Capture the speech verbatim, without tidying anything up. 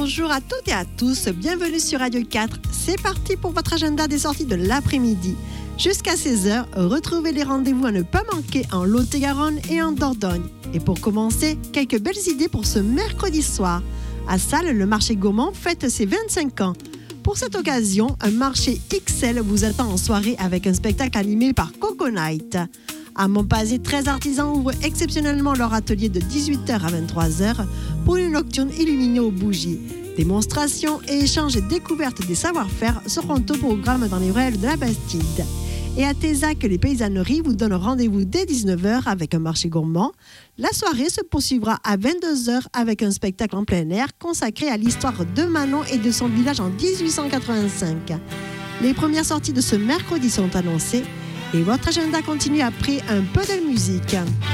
Bonjour à toutes et à tous, bienvenue sur Radio quatre. C'est parti pour votre agenda des sorties de l'après-midi. Jusqu'à seize heures, retrouvez les rendez-vous à ne pas manquer en Lot-et-Garonne et en Dordogne. Et pour commencer, quelques belles idées pour ce mercredi soir. À Salles, le marché gourmand fête ses vingt-cinq ans. Pour cette occasion, un marché X L vous attend en soirée avec un spectacle animé par Coco Night. À Montpazier, treize artisans ouvrent exceptionnellement leur atelier de dix-huit heures à vingt-trois heures pour une nocturne illuminée aux bougies. Démonstrations et échanges et découvertes des savoir-faire seront au programme dans les ruelles de la Bastide. Et à Tézac, les paysanneries vous donnent rendez-vous dès dix-neuf heures avec un marché gourmand. La soirée se poursuivra à vingt-deux heures avec un spectacle en plein air consacré à l'histoire de Manon et de son village en dix-huit cent quatre-vingt-cinq. Les premières sorties de ce mercredi sont annoncées et votre agenda continue après un peu de musique.